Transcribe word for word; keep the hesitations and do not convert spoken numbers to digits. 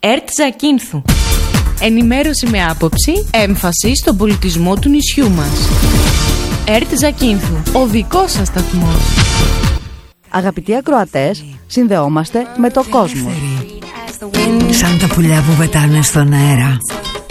ΕΡΤ Ζακίνθου. Ενημέρωση με άποψη, έμφαση στον πολιτισμό του νησιού μας. ΕΡΤ Ζακίνθου, ο δικός σας σταθμός. Αγαπητοί ακροατές, συνδεόμαστε με το κόσμο. Σαν τα πουλιά που πετάνε στον αέρα.